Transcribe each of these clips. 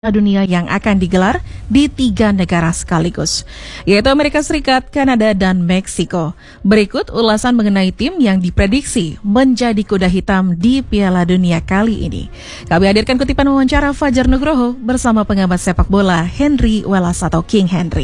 Dunia yang akan digelar di 3 negara sekaligus, yaitu Amerika Serikat, Kanada, dan Meksiko. Berikut ulasan mengenai tim yang diprediksi menjadi kuda hitam di Piala Dunia kali ini. Kami hadirkan kutipan wawancara Fajar Nugroho bersama pengamat sepak bola Henry Welas atau King Henry.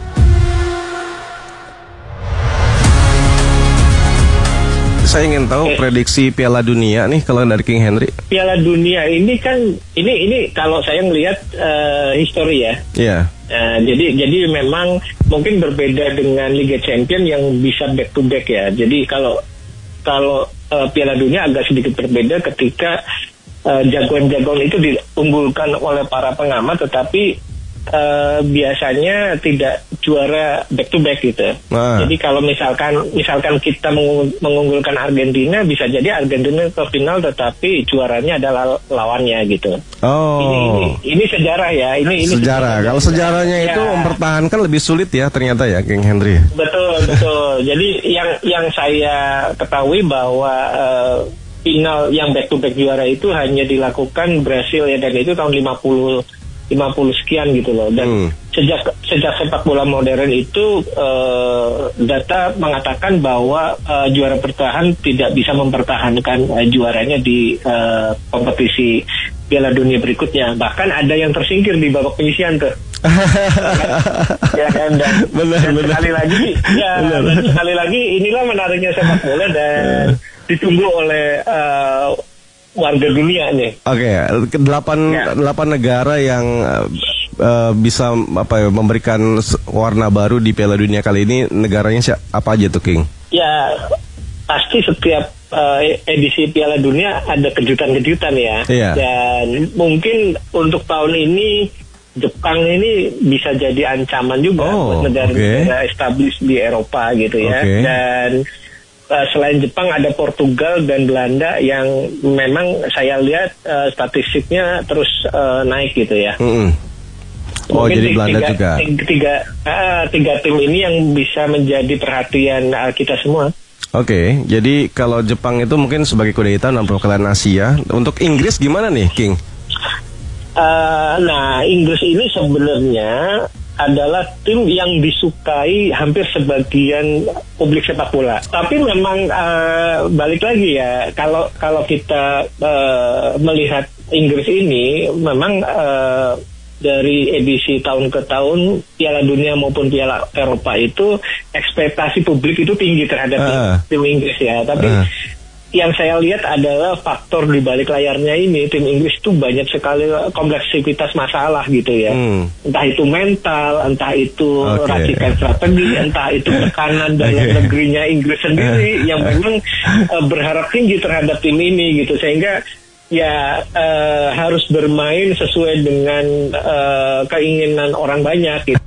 Saya ingin tahu prediksi Piala Dunia nih kalau dari King Henry. Piala Dunia ini kan ini kalau saya ngelihat histori ya. Iya. Jadi memang mungkin berbeda dengan Liga Champions yang bisa back to back ya. Jadi kalau Piala Dunia agak sedikit berbeda ketika jagoan-jagoan itu diunggulkan oleh para pengamat, tetapi biasanya tidak juara back to back gitu. Jadi kalau misalkan kita mengunggulkan Argentina, bisa jadi Argentina ke final tetapi juaranya adalah lawannya gitu. Oh. Ini sejarah ya. Ini sejarah. Kalau sejarahnya itu mempertahankan lebih sulit ya ternyata ya, King Henry. Betul. Jadi yang saya ketahui bahwa final yang back to back juara itu hanya dilakukan Brasil ya, dan itu tahun 50 sekian gitu loh. Dan sejak sepak bola modern itu data mengatakan bahwa juara bertahan tidak bisa mempertahankan juaranya di kompetisi Piala Dunia berikutnya. Bahkan ada yang tersingkir di babak penyisihan tuh. Ya kan, dan sekali lagi inilah menariknya sepak bola dan ditunggu oleh warga dunia nih. Oke, 8 negara yang bisa memberikan warna baru di Piala Dunia kali ini, negaranya apa aja tuh, King? Ya, pasti setiap edisi Piala Dunia ada kejutan-kejutan ya. Iya. Dan mungkin untuk tahun ini Jepang ini bisa jadi ancaman juga buat negara-negara established di Eropa gitu ya. Dan selain Jepang ada Portugal dan Belanda yang memang saya lihat statistiknya terus naik gitu ya. Mungkin jadi Belanda juga. Tiga tim ini yang bisa menjadi perhatian kita semua. Oke, jadi kalau Jepang itu mungkin sebagai kuda hitam dalam perwakilan Asia. Untuk Inggris gimana nih, King? Nah, Inggris ini sebenarnya adalah tim yang disukai hampir sebagian publik sepak bola. Tapi memang balik lagi ya, kalau kita melihat Inggris ini memang dari edisi tahun ke tahun Piala Dunia maupun Piala Eropa itu ekspektasi publik itu tinggi terhadap tim Inggris ya. Tapi yang saya lihat adalah faktor di balik layarnya ini, tim Inggris itu banyak sekali kompleksitas masalah gitu ya. Entah itu mental, entah itu racikan strategi, entah itu tekanan dalam negerinya Inggris sendiri yang memang berharap tinggi terhadap tim ini gitu, sehingga ya harus bermain sesuai dengan keinginan orang banyak gitu.